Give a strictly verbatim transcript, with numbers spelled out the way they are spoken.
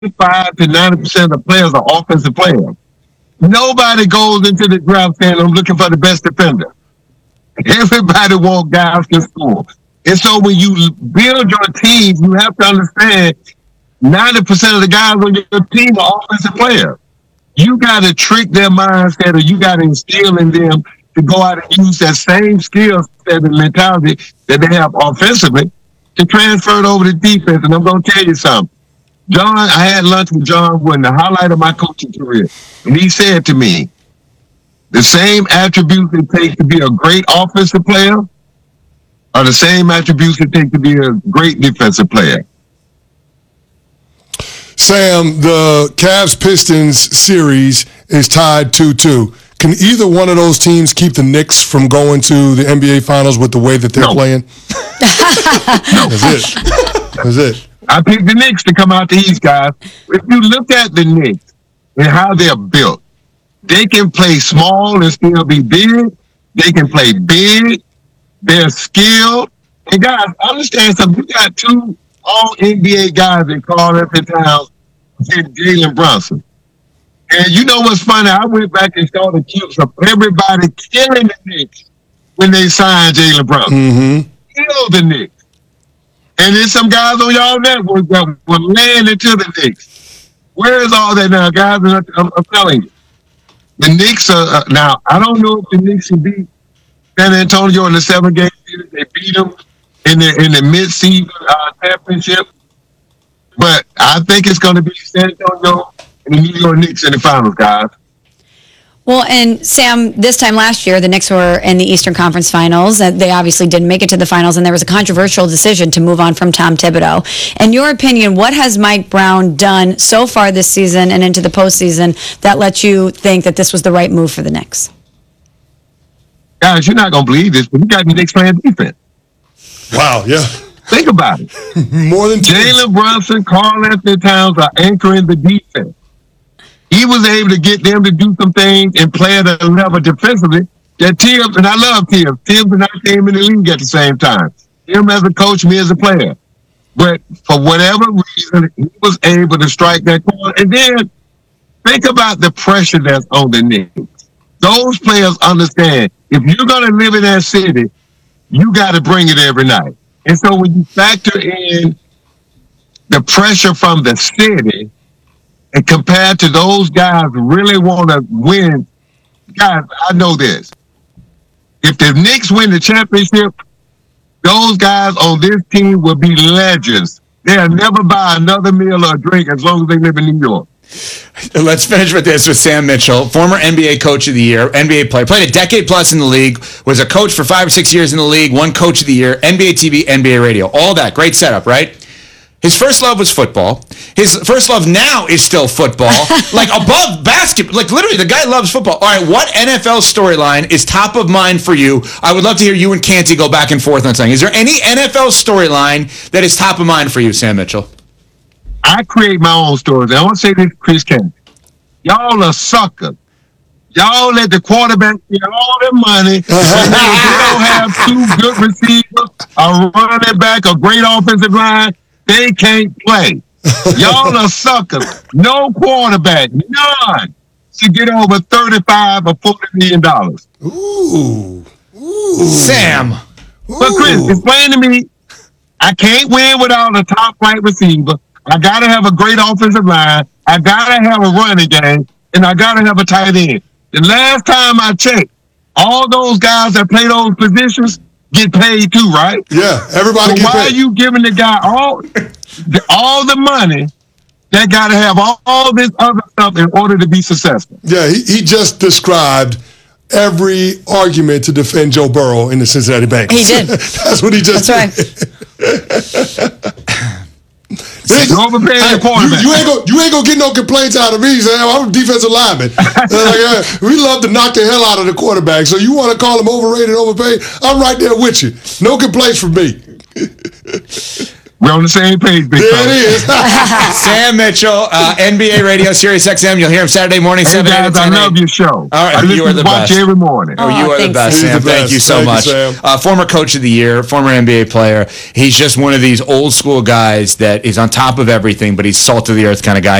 eighty-five to ninety percent of the players are offensive players. Nobody goes into the draft saying, I'm looking for the best defender. Everybody wants guys to score. And so when you build your team, you have to understand ninety percent of the guys on your team are offensive players. You got to trick their mindset, or you got to instill in them to go out and use that same skill set and mentality that they have offensively to transfer it over to defense. And I'm going to tell you something. John, I had lunch with John Wooden, the highlight of my coaching career. And he said to me, the same attributes it takes to be a great offensive player are the same attributes it takes to be a great defensive player. Sam, the Cavs-Pistons series is tied two two. Can either one of those teams keep the Knicks from going to the N B A Finals with the way that they're no. playing? no. That's it. That's it. I picked the Knicks to come out the East, guys. If you look at the Knicks and how they're built, they can play small and still be big. They can play big. They're skilled. And guys, understand something. You got two all N B A guys in Karl-Anthony Towns and Jalen Brunson. And you know what's funny? I went back and saw the clips of everybody killing the Knicks when they signed Jalen Brunson. Mm-hmm. Killed the Knicks. And there's some guys on y'all network that were laying into the Knicks. Where is all that now, guys? I'm, I'm telling you. The Knicks are, uh, now, I don't know if the Knicks can beat San Antonio in the seven-game series. They beat them in the, in the mid-season uh, championship. But I think it's going to be San Antonio and the New York Knicks in the finals, guys. Well, and Sam, this time last year, the Knicks were in the Eastern Conference Finals. And they obviously didn't make it to the finals, and there was a controversial decision to move on from Tom Thibodeau. In your opinion, what has Mike Brown done so far this season and into the postseason that lets you think that this was the right move for the Knicks? Guys, you're not going to believe this, but we got the Knicks playing defense. Wow, yeah. Think about it. More than Jalen Brunson, Karl-Anthony Towns are anchoring the defense. He was able to get them to do some things and play at a level defensively that Tim, and I love Tim. Tim and I came in the league at the same time. Tim as a coach, me as a player. But for whatever reason, he was able to strike that corner. And then think about the pressure that's on the Knicks. Those players understand if you're going to live in that city, you got to bring it every night. And so when you factor in the pressure from the city, and compared to those guys who really want to win, guys, I know this. If the Knicks win the championship, those guys on this team will be legends. They'll never buy another meal or drink as long as they live in New York. Let's finish with this with Sam Mitchell, former N B A Coach of the Year, N B A player, played a decade plus in the league, was a coach for five or six years in the league, won Coach of the Year, N B A T V, N B A radio, all that. Great setup, right? His first love was football. His first love now is still football. Like above basketball. Like literally, the guy loves football. All right, what N F L storyline is top of mind for you? I would love to hear you and Canty go back and forth on something. Is there any N F L storyline that is top of mind for you, Sam Mitchell? I create my own stories. I want to say this to Chris Canty. Y'all are suckers. Y'all let the quarterback get all their money. And they don't have two good receivers, a running back, a great offensive line. They can't play. Y'all are suckers. No quarterback, none, should get over thirty-five or forty million dollars. Ooh. Ooh. Sam. But Chris, explain to me, I can't win without a top flight receiver. I gotta have a great offensive line. I gotta have a running game, and I gotta have a tight end. The last time I checked, all those guys that play those positions get paid too, right? Yeah, everybody so get why paid. are you giving the guy all the, all the money that got to have all, all this other stuff in order to be successful? Yeah, he, he just described every argument to defend Joe Burrow in the Cincinnati Bengals. He did. That's what he just That's did. right. You overpaying Hey, your quarterback. You, you ain't gonna you ain't gonna get no complaints out of me, Sam. I'm a defensive lineman. Like, uh, we love to knock the hell out of the quarterback. So you want to call him overrated, overpaid? I'm right there with you. No complaints from me. We're on the same page, big There fella. it is. Sam Mitchell, uh, N B A Radio, Sirius X M. You'll hear him Saturday morning, Hey seven, eight, guys, I ten, love eight. your show. All right, I you listen are the to watch best. every morning. Oh, you Oh, are the thanks, best, Sam. Sam. He's the Thank best. you so Thank you, much. Sam. Uh, former coach of the year, former N B A player. He's just one of these old school guys that is on top of everything, but he's salt of the earth kind of guy.